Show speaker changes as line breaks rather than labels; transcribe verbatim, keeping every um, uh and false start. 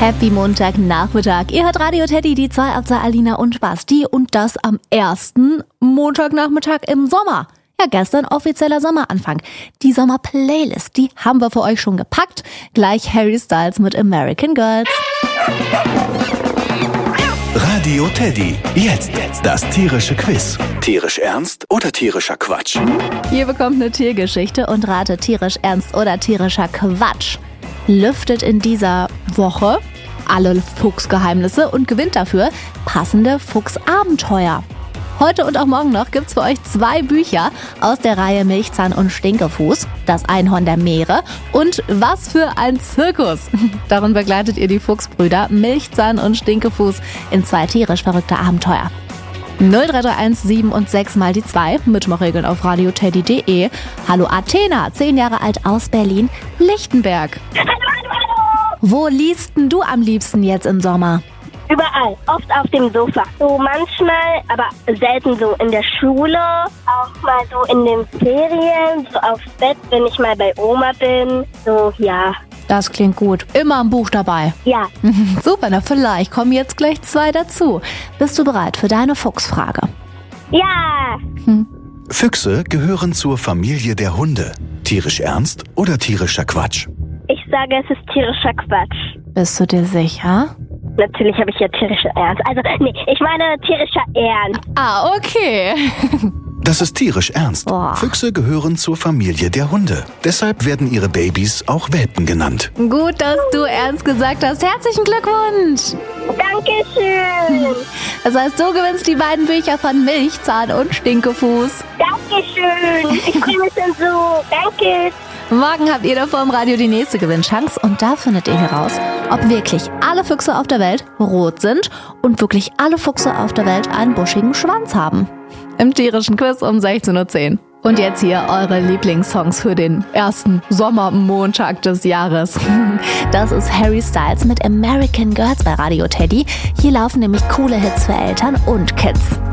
Happy Montagnachmittag. Ihr hört Radio Teddy, die zwei ab zwei, Alina und Basti. Und das am ersten Montagnachmittag im Sommer. Ja, gestern offizieller Sommeranfang. Die Sommerplaylist, die haben wir für euch schon gepackt. Gleich Harry Styles mit American Girls.
Radio Teddy, jetzt das tierische Quiz. Tierisch ernst oder tierischer Quatsch?
Ihr bekommt eine Tiergeschichte und ratet tierisch ernst oder tierischer Quatsch. Lüftet in dieser Woche alle Fuchsgeheimnisse und gewinnt dafür passende Fuchsabenteuer. Heute und auch morgen noch gibt's für euch zwei Bücher aus der Reihe Milchzahn und Stinkefuß, das Einhorn der Meere und Was für ein Zirkus. Darin begleitet ihr die Fuchsbrüder Milchzahn und Stinkefuß in zwei tierisch verrückte Abenteuer. null drei drei eins sieben und sechs mal die zwei, Mitmachregeln auf radioteddy punkt de. Hallo Athena, zehn Jahre alt aus Berlin, Lichtenberg.
Hallo, hallo, hallo.
Wo liest denn du am liebsten jetzt im Sommer?
Überall, oft auf dem Sofa. So manchmal, aber selten so in der Schule, auch mal so in den Ferien, so aufs Bett, wenn ich mal bei Oma bin. So, ja.
Das klingt gut. Immer ein Buch dabei.
Ja.
Super, na vielleicht kommen jetzt gleich zwei dazu. Bist du bereit für deine Fuchsfrage?
Ja.
Hm.
Füchse gehören zur Familie der Hunde. Tierisch ernst oder tierischer Quatsch?
Ich sage, es ist tierischer Quatsch.
Bist du dir sicher?
Natürlich habe ich ja tierischer Ernst. Also, nee, ich meine tierischer Ernst.
Ah, okay.
Das ist tierisch ernst.
Boah.
Füchse gehören zur Familie der Hunde. Deshalb werden ihre Babys auch Welpen genannt.
Gut, dass du ernst gesagt hast. Herzlichen Glückwunsch.
Dankeschön.
Das heißt, du gewinnst die beiden Bücher von Milchzahn und Stinkefuß.
Dankeschön. Ich freue mich schon so. Danke.
Morgen habt ihr da vor dem Radio die nächste Gewinnchance und da findet ihr heraus, ob wirklich alle Füchse auf der Welt rot sind und wirklich alle Füchse auf der Welt einen buschigen Schwanz haben. Im tierischen Quiz um sechzehn Uhr zehn. Und jetzt hier eure Lieblingssongs für den ersten Sommermontag des Jahres. Das ist Harry Styles mit American Girls bei Radio Teddy. Hier laufen nämlich coole Hits für Eltern und Kids.